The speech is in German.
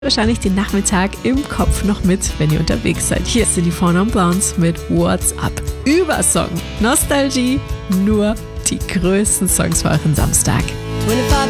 wahrscheinlich den Nachmittag im Kopf noch mit, wenn ihr unterwegs seid. Hier sind die Four Non Blondes mit What's Up. Übersong, Nostalgie, nur die größten Songs für euren Samstag. 25